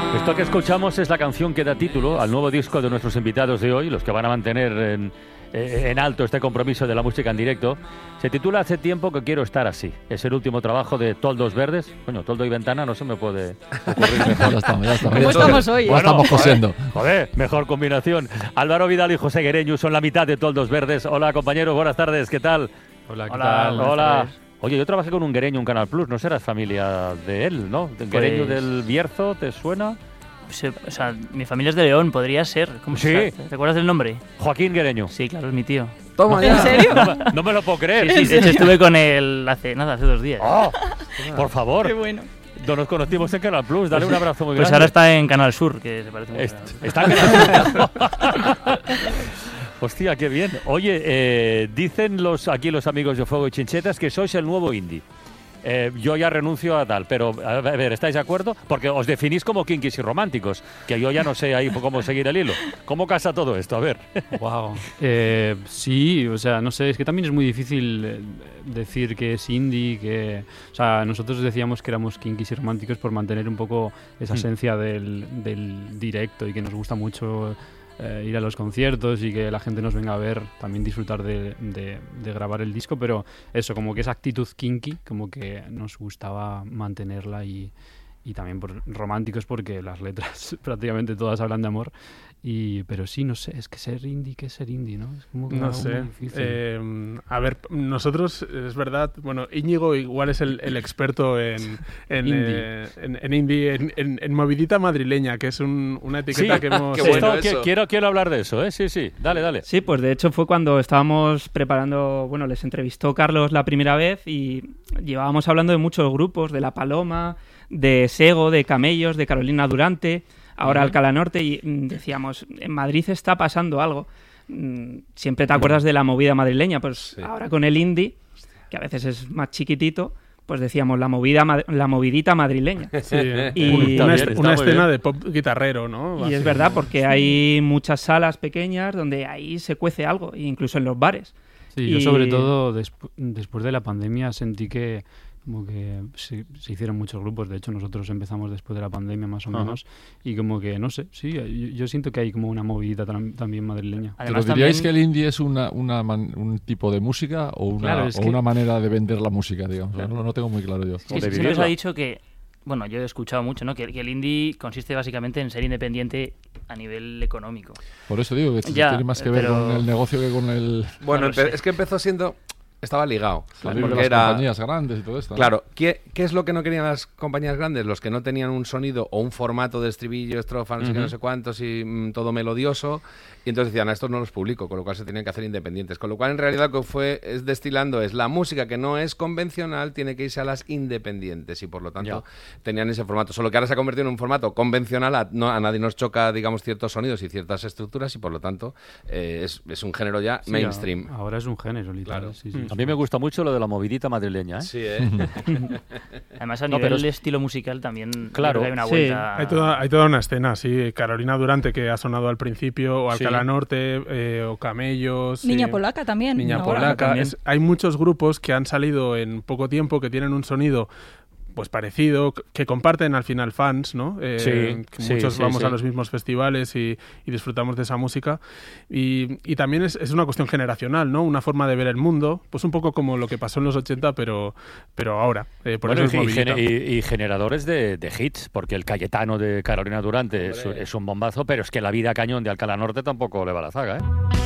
Esto que escuchamos es la canción que da título al nuevo disco de nuestros invitados de hoy, los que van a mantener en alto este compromiso de la música en directo. Se titula Hace tiempo que quiero estar así. Es el último trabajo de Toldos Verdes. Coño, toldo y ventana no se me puede ocurrir mejor. Ya estamos. ¿Cómo estamos hoy? Ya estamos cosiendo. Joder, mejor combinación. Álvaro Vidal y José Guereñu son la mitad de Toldos Verdes. Hola, compañeros, buenas tardes, ¿qué tal? Hola, ¿qué tal? Hola. Oye, yo trabajé con un guereño en Canal Plus, no serás familia de él, ¿no? Guereñu del Bierzo, ¿te suena? O sea, mi familia es de León, podría ser. ¿Cómo Sí. ¿Te acuerdas del nombre? Joaquín Guereñu. Sí, claro, es mi tío. Toma ¿En serio? No me lo puedo creer. Sí, de hecho estuve con él hace 2 días. Oh, por favor. Qué bueno. No nos conocimos en Canal Plus, dale un abrazo muy Pues grande. ahora está en Canal Sur, que se parece mucho. Está en Canal Sur. Hostia, qué bien. Oye, dicen aquí los amigos de Fuego y Chinchetas que sois el nuevo indie. Yo ya renuncio a tal, pero a ver, ¿estáis de acuerdo? Porque os definís como kinkis y románticos, que yo ya no sé ahí cómo seguir el hilo. ¿Cómo casa todo esto? A ver. Wow. Sí, o sea, no sé, es que también es muy difícil decir que es indie, o sea, nosotros decíamos que éramos kinkis y románticos por mantener un poco esa esencia del directo y que nos gusta mucho ir a los conciertos y que la gente nos venga a ver, también disfrutar de grabar el disco, pero eso, como que esa actitud kinky, como que nos gustaba mantenerla y también por románticos porque las letras prácticamente todas hablan de amor. Pero sí, no sé, es que ser indie, ¿no? Es como que no algo sé. muy difícil. A ver, nosotros, es verdad, bueno, Íñigo igual es el experto en indie, en movidita madrileña, que es una etiqueta Sí, que hemos... qué bueno eso. Quiero hablar de eso, ¿eh? Sí, dale. Sí, pues de hecho fue cuando estábamos preparando, bueno, les entrevistó Carlos la primera vez y llevábamos hablando de muchos grupos, de La Paloma, de Sego, de Camellos, de Carolina Durante, ahora Alcalá Norte, y decíamos, en Madrid está pasando algo. Siempre te acuerdas de la movida madrileña, pues ahora con el indie, que a veces es más chiquitito, pues decíamos la movidita madrileña. Sí, y una escena de pop guitarrero, ¿no? Y es verdad, porque hay muchas salas pequeñas donde ahí se cuece algo, incluso en los bares. Sí, yo sobre todo después de la pandemia sentí que como que se hicieron muchos grupos. De hecho, nosotros empezamos después de la pandemia más o menos, y como que, no sé, sí, yo siento que hay como una movidita también madrileña. ¿Pero diríais que el indie es un tipo de música o una manera de vender la música, digamos? Claro. No tengo muy claro yo. Sí, siempre se ha dicho que, bueno, yo he escuchado mucho, ¿no? Que el indie consiste básicamente en ser independiente a nivel económico. Por eso digo que tiene más que ver con el negocio que con el... Bueno, es que empezó siendo... Estaba ligado. Claro, porque las compañías grandes y todo esto. Claro, ¿qué es lo que no querían las compañías grandes? Los que no tenían un sonido o un formato de estribillo, estrofa, no sé qué, no sé cuántos y todo melodioso. Y entonces decían, estos no los publico, con lo cual se tenían que hacer independientes. Con lo cual, en realidad, lo que es destilando es la música que no es convencional, tiene que irse a las independientes. Y por lo tanto, tenían ese formato. Solo que ahora se ha convertido en un formato convencional. A nadie nos choca, digamos, ciertos sonidos y ciertas estructuras. Y por lo tanto, es un género ya mainstream. Ahora es un género, literal. Claro. Sí. A mí me gusta mucho lo de la movidita madrileña, ¿eh? Sí, Además, a nivel de estilo musical también claro, hay una vuelta... Hay toda una escena, sí. Carolina Durante, que ha sonado al principio, o Alcalá Norte, o Camellos... Niña Polaca también. Niña Polaca. Hay muchos grupos que han salido en poco tiempo, que tienen un sonido pues parecido, que comparten al final fans, ¿no? Muchos vamos a los mismos festivales y disfrutamos de esa música. Y también es una cuestión generacional, ¿no? Una forma de ver el mundo, pues un poco como lo que pasó en los 80, pero ahora. Por eso es movilidad. Y generadores de hits, porque el Cayetano de Carolina Durante es un bombazo, pero es que la vida cañón de Alcalá Norte tampoco le va a la zaga, ¿eh?